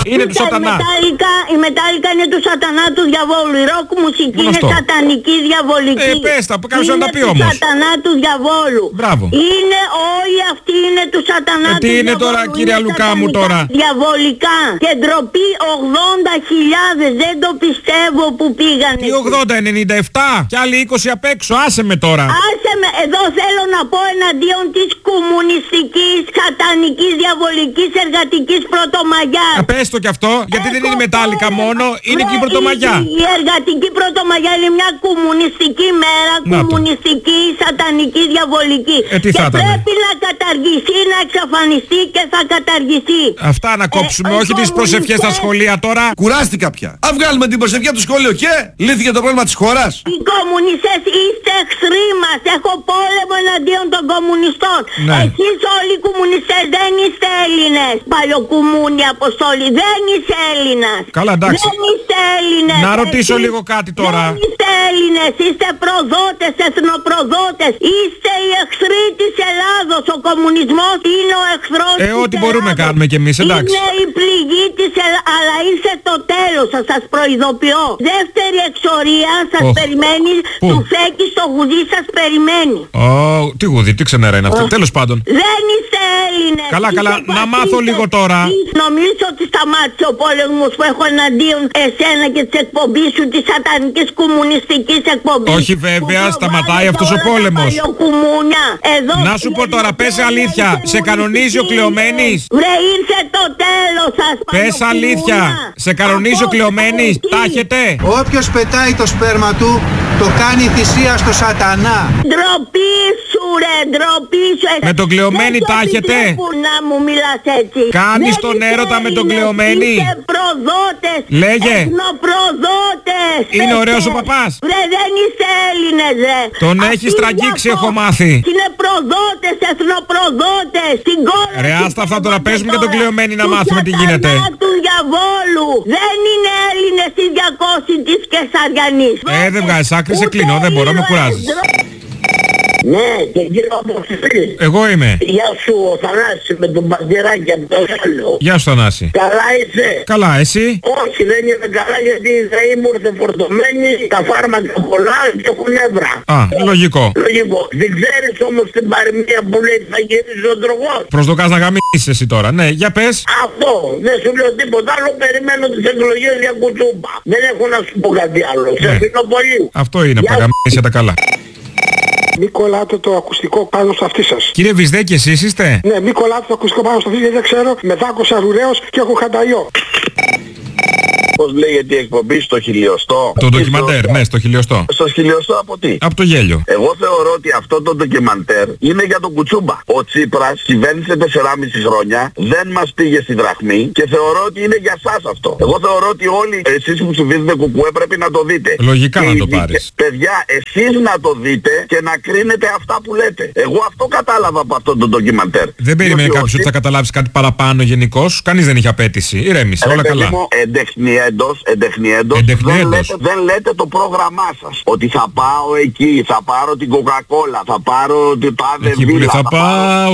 Είναι του σατανά. Η Μετάλλικα είναι του σατανά του διαβόλου. Η ροκ μουσική είναι σατανική διαβολική. Πες τα, κάποιος να τα πει όμως. Είναι του σατανά του διαβόλου. Μπράβο. Είναι όλοι αυτοί είναι του σατανά του τι είναι διαβόλου. τώρα κυρία Λουκά μου τώρα. Διαβολικά. Και ντροπή 80.000. Δεν το πιστεύω που πήγανε. Τι 80, 97 και άλλοι 20 απ' έξω. Άσε με τώρα. Άσε με. Εδώ θέλω να πω εναντίον της κομμουνιστικής, σατανικής, διαβολικής, εργατικής πρωτομαγιάς. Πες το κι αυτό, γιατί δεν είναι η Μετάλλικα μόνο, είναι και η Πρωτομαγιά. Η εργατική πρωτομαγιά είναι μια κομμουνιστική μέρα, κομμουνιστική, σατανική, διαβολική. Και πρέπει να καταργηθεί, να εξαφανιστεί και θα καταργηθεί. Αυτά να κόψουμε, όχι τις προσευχές στα σχολεία τώρα. Κουράστηκα πια. Αν βγάλουμε την προσευχή του σχολείου και λύθηκε το πρόβλημα της χώρας. Οι κομμουνιστές είστε εχθροί μας. Έχω πόλεμο εναντίον των κομμουνιστών. Ναι. Εσείς όλοι οι κομμουνιστές δεν είστε Έλληνες. Παλιοκουμούνι Αποστόλη, δεν είσαι Έλληνας. Καλά, εντάξει. Δεν είστε Έλληνες. Να ρωτήσω λίγο κάτι τώρα. Δεν είστε Έλληνες, είστε προδότες, εθνοπροδότες. Είστε οι εχθροί της Ελλάδος. Ο κομμουνισμός είναι ο εχθρός της ό,τι μπορούμε κάνουμε κι εμείς, εντάξει. Είναι η πληγή της Ελλάδος. Αλλά ήρθε το τέλος, σας προειδοποιώ. Δεύτερη εξορία σας περιμένει. Του Φέκη στο γουδί σας περιμένει. Τι γουδί, τι ξενέρα είναι αυτό. Τέλος πάντων. Δεν είστε Έλληνες. Καλά, να μάθω λίγο τώρα. Νομίζω ότι σταμάτησε ο πόλεμος που έχω εναντίον εσένα και της εκπομπής σου, της σατανικής κομμουνιστικής εκπομπής. Όχι βέβαια, σταματάει αυτός ο πόλεμος. Να σου πω τώρα, πες αλήθεια, σε κανονίζει ο Κλεομένης. Βρε, ήρθε το τέλος σας. Πες αλήθεια, σε κανονίζει ο Κλεομένης, τάχετε. Όποιος πετάει το σπέρμα του, το κάνει θυσία στο σατανά. Ντροπή σου ρε, ντροπή σου. Με τον Κλεομένη τάχετε. Να μου μιλάς έτσι. Κάνεις τον έρωτα με τον Κλεομένη. Είστε προδότες. Λέγε. Εθνοπροδότες. Είναι ωραίος ο παπάς. Βρε, δεν είστε Έλληνες ρε. Τον έχεις τραγγίξει, έχω μάθει. Είναι προδότες, εθνοπροδότες. Στην κόλλα. Ρε, άστα αυτά τώρα, πες μου και τον Κλεομένη να μάθουμε τι γίνεται. Του διαβόλου. Δεν είναι Έλληνες οι 200 της Κεσαριανής. Δεν βγάζεις άκρη, σε κλείνω, δεν μπορώ, με κουράζεις. Ναι, και κύριο Αποστολή. Εγώ είμαι. Γεια σου, ο Θανάσης με τον Παντηράκη από το Ζάλο. Γεια σου Θανάση. Καλά είσαι? Καλά, εσύ? Όχι, δεν είμαι καλά γιατί η ΔΕΗ μου ήρθε φορτωμένη, τα φάρμακα πολλά και έχω νεύρα. Λογικό. Λογικό. Δεν ξέρεις όμως την παροιμία που λέει θα γυρίζει ο τρογός. Προσδοκάς να γαμίσεις εσύ τώρα, ναι, για πες. Αυτό, δεν σου λέω τίποτα άλλο, περιμένω τις εκλογές για κουτσούμπα. Δεν έχω να σου πω κάτι άλλο, σε αφήνω πολύ. Αυτό είναι από τα γαμίσια τα καλά. Μη κολλάτε το ακουστικό πάνω στο αυτί σας. Κύριε Βυσδέκη, εσείς είστε? Ναι, μη κολλάτε το ακουστικό πάνω στο αυτί γιατί δεν ξέρω, με δάκωσα ρουραίος και έχω χανταϊό. Πώς λέγεται η εκπομπή, στο χιλιοστό? Το ντοκιμαντέρ, ναι, στο χιλιοστό. Στο χιλιοστό από τι? Από το γέλιο. Εγώ θεωρώ ότι αυτό το ντοκιμαντέρ είναι για τον κουτσούμπα. Ο Τσίπρας κυβέρνησε 4,5 χρόνια, δεν μας πήγε στη δραχμή και θεωρώ ότι είναι για σας αυτό. Εγώ θεωρώ ότι όλοι εσείς που ψηφίζετε κουκουέ πρέπει να το δείτε. Λογικά να το πάρεις. Παιδιά, εσείς να το δείτε και να κρίνετε αυτά που λέτε. Εγώ αυτό κατάλαβα από αυτό το ντοκιμαντέρ. Δεν περίμενε κάποιος ότι θα καταλάβεις κάτι παραπάνω γενικώς. Κανείς δεν είχε απέτηση. Ηρέμησε, όλα καλά. Εντεχνιέντος, δεν λέτε το πρόγραμμά σας. Ότι θα πάω εκεί, θα πάρω την Coca-Cola, θα πάρω την Πάδε Βίλα. Θα πάω